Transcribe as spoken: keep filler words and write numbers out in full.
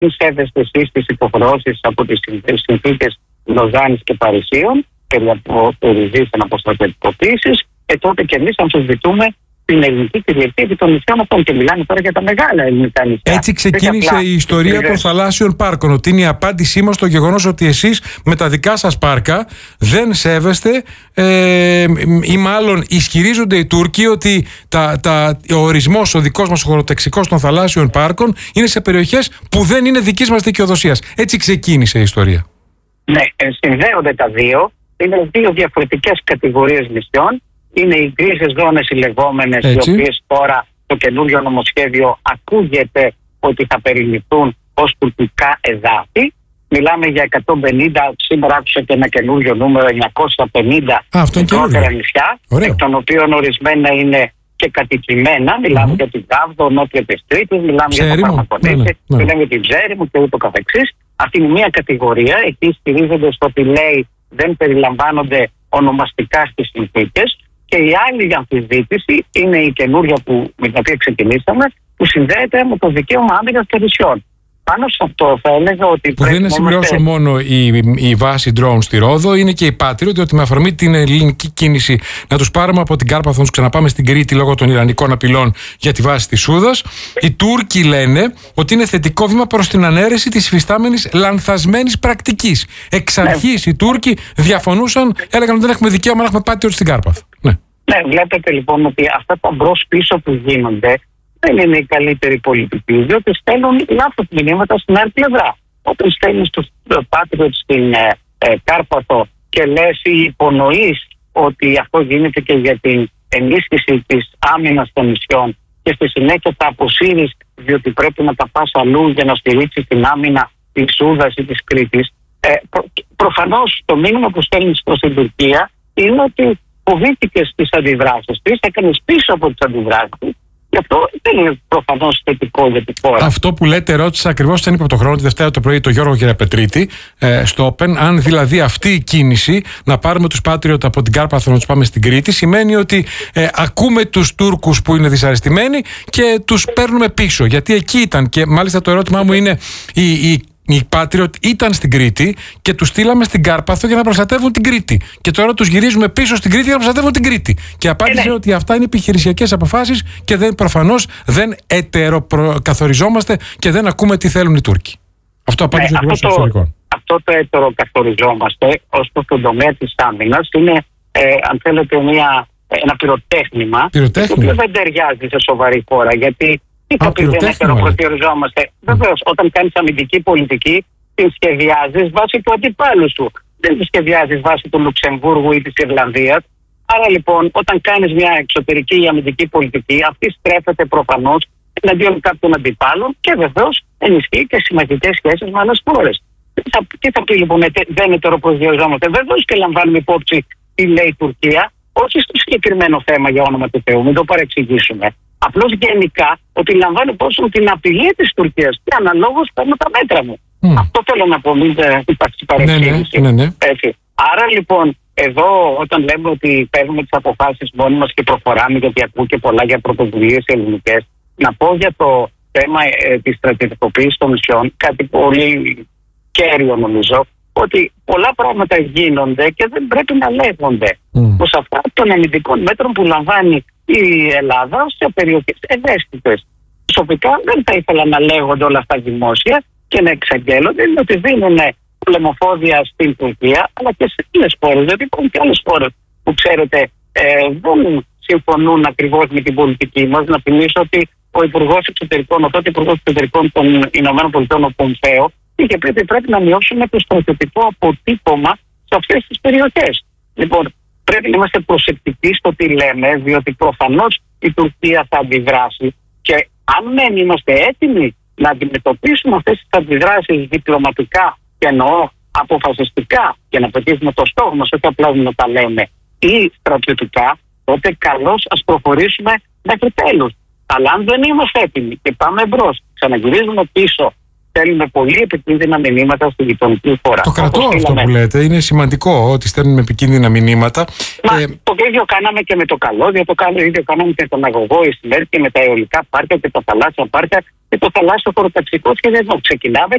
μην σέβεστε εσείς τις υποχρεώσεις από τις συνθήκες Λοζάνης και Παρισίων περί αποστρατευτικοποίησης, και τότε και εμείς αμφισβητούμε την ελληνική κυριαρχία επί των νησιών αυτών. Και μιλάμε τώρα για τα μεγάλα ελληνικά νησιά. Έτσι ξεκίνησε η ιστορία των θαλάσσιων πάρκων. Ότι είναι η απάντησή μας στο γεγονός ότι εσείς με τα δικά σας πάρκα δεν σέβεστε, ε, ή μάλλον ισχυρίζονται οι Τούρκοι ότι τα, τα, ο ορισμός, ο δικός μας χωροταξικός των θαλάσσιων πάρκων είναι σε περιοχές που δεν είναι δικής μας δικαιοδοσίας. Έτσι ξεκίνησε η ιστορία. Ναι, συνδέονται τα δύο. Είναι δύο διαφορετικές κατηγορίες νησιών. Είναι οι γκρίζες ζώνες οι λεγόμενες, οι οποίες τώρα το καινούριο νομοσχέδιο ακούγεται ότι θα περιληφθούν ως τουρκικά εδάφη. Μιλάμε για εκατόν πενήντα, σήμερα άκουσα και ένα καινούριο νούμερο, εννιακόσια πενήντα μικρότερα νησιά, εκ των οποίων ορισμένα είναι και κατοικημένα. Μιλάμε mm-hmm. για την Κάβδο, νότια της Κρήτης, μιλάμε Ψέριμο. για το Καρμακονήσι, ναι, ναι. μιλάμε για την Ψέριμο και ούτω καθεξής. Αυτή είναι μια κατηγορία, εκεί στηρίζονται στο ότι λέει δεν περιλαμβάνονται ονομαστικά στις συνθήκες. Και η άλλη αμφισβήτηση είναι η καινούρια που, με την οποία ξεκινήσαμε, που συνδέεται με το δικαίωμα άμυνας των νησιών. Πάνω σε αυτό θα έλεγα ότι. Που δεν είναι συμπληρώσω μόνο η, η βάση drone στη Ρόδο, είναι και η Patriot, ότι με αφορμή την ελληνική κίνηση να τους πάρουμε από την Κάρπαθο, να τους ξαναπάμε στην Κρήτη λόγω των Ιρανικών απειλών για τη βάση της Σούδας. Οι Τούρκοι λένε ότι είναι θετικό βήμα προς την ανέρεση της υφιστάμενης λανθασμένης πρακτικής. Εξ αρχής ναι. οι Τούρκοι διαφωνούσαν, έλεγαν ότι δεν έχουμε δικαίωμα να έχουμε Patriot στην Κάρπαθο. Ναι. ναι, βλέπετε λοιπόν ότι αυτά τα μπρος πίσω που γίνονται δεν είναι η καλύτερη πολιτική, διότι στέλνουν λάθος μηνύματα στην άλλη πλευρά. Όταν στέλνεις τους Patriot στην ε, ε, Κάρπαθο και λες ή υπονοείς ότι αυτό γίνεται και για την ενίσχυση της άμυνας των νησιών και στη συνέχεια τα αποσύρεις διότι πρέπει να τα πας αλλού για να στηρίξεις την άμυνα της Σούδας ή της Κρήτης, ε, προ, προφανώς το μήνυμα που στέλνεις προς την Τουρκία είναι ότι φοβήθηκες στις αντιδράσεις της, έκανες πίσω από τις αντιδράσεις της. Γι' αυτό δεν είναι προφανώς θετικό για τη χώρα. Αυτό που λέτε, ρώτησα ακριβώς, δεν είπα από το χρόνο, τη Δευτέρα το πρωί, το Γιώργο Γεραπετρίτη, ε, στο Open. Αν δηλαδή αυτή η κίνηση να πάρουμε τους Patriot από την Κάρπαθο να τους πάμε στην Κρήτη, σημαίνει ότι ε, ακούμε τους Τούρκους που είναι δυσαρεστημένοι και τους παίρνουμε πίσω. Γιατί εκεί ήταν, και μάλιστα το ερώτημά μου είναι, η, η Οι Patriot ήταν στην Κρήτη και τους στείλαμε στην Κάρπαθο για να προστατεύουν την Κρήτη. Και τώρα τους γυρίζουμε πίσω στην Κρήτη για να προστατεύουν την Κρήτη. Και απάντησε ε, ότι αυτά είναι επιχειρησιακές αποφάσεις και δεν, προφανώς δεν ετεροκαθοριζόμαστε και δεν ακούμε τι θέλουν οι Τούρκοι. Αυτό απάντησε ναι, ο Υπουργός Εξωτερικών. Αυτό το ετεροκαθοριζόμαστε ως προς τον τομέα της άμυνας είναι, ε, αν θέλετε, μια, ένα πυροτέχνημα, το οποίο δεν ταιριάζει σε σοβαρή χώρα. Γιατί τι θα πει δεν ετεροπροσδιοριζόμαστε. Βεβαίως, όταν κάνεις αμυντική πολιτική, την σχεδιάζεις βάσει του αντιπάλου σου. Δεν τη σχεδιάζεις βάσει του Λουξεμβούργου ή της Ιρλανδίας. Άρα λοιπόν, όταν κάνεις μια εξωτερική ή αμυντική πολιτική, αυτή στρέφεται προφανώς εναντίον κάποιων αντιπάλων και βεβαίως ενισχύει και συμμαχικές σχέσεις με άλλες χώρες. Τι θα, τι θα πει λοιπόν, δεν ετεροπροσδιοριζόμαστε. Βεβαίως και λαμβάνουμε υπόψη τι λέει η Τουρκία, όχι στο συγκεκριμένο θέμα για όνομα του Θεού, μην το παρεξηγήσουμε. Απλώς γενικά ότι λαμβάνω πόσο την απειλή της Τουρκίας και αναλόγως παίρνω τα μέτρα μου. Mm. Αυτό θέλω να πω, μην υπάρξει παρεξήγηση. Ναι, ναι, ναι, ναι. Άρα λοιπόν, εδώ όταν λέμε ότι παίρνουμε τις αποφάσεις μόνοι μας και προχωράμε, γιατί ακούω και πολλά για πρωτοβουλίες ελληνικές, να πω για το θέμα ε, της στρατιωτικοποίησης των νησιών κάτι πολύ κέριο νομίζω, ότι πολλά πράγματα γίνονται και δεν πρέπει να λέγονται. Mm. Πως αυτά των αμυντικών μέτρων που λαμβάνει η Ελλάδα σε περιοχές ευαίσθητες. Προσωπικά δεν θα ήθελα να λέγονται όλα αυτά δημόσια και να εξαγγέλλονται, διότι δίνουν πολεμοφόδια στην Τουρκία αλλά και σε άλλες χώρες. Δηλαδή υπάρχουν και άλλες χώρες που ξέρετε ε, δεν συμφωνούν ακριβώς με την πολιτική μας. Να θυμίσω ότι ο Υπουργός Εξωτερικών, ο τότε Υπουργός Εξωτερικών των ΗΠΑ, ο Πομπέο, είχε πει ότι πρέπει να μειώσουμε το στρατιωτικό αποτύπωμα σε αυτές τις περιοχές. Λοιπόν, πρέπει να είμαστε προσεκτικοί στο τι λέμε, διότι προφανώς η Τουρκία θα αντιδράσει και αν δεν είμαστε έτοιμοι να αντιμετωπίσουμε αυτές τις αντιδράσεις διπλωματικά και εννοώ αποφασιστικά και να πετύχουμε το στόχο μας, όχι απλά να τα λέμε, ή στρατιωτικά, τότε καλώς ας προχωρήσουμε μέχρι τέλους. Αλλά αν δεν είμαστε έτοιμοι και πάμε μπρος, ξαναγυρίζουμε πίσω στέλνουμε πολύ επικίνδυνα μηνύματα στη γειτονική χώρα. Το κρατώ Όπως αυτό στείλαμε... που λέτε. Είναι σημαντικό ότι στέλνουμε επικίνδυνα μηνύματα. Μα ε... το ίδιο κάναμε και με το καλώδιο, το ίδιο κάναμε και με τον αγωγό Ισημέρ και με τα αιωλικά πάρκα και τα θαλάσσια πάρκα και το θαλάσσιο χωροταξικό σχεδιασμό. Ξεκινάμε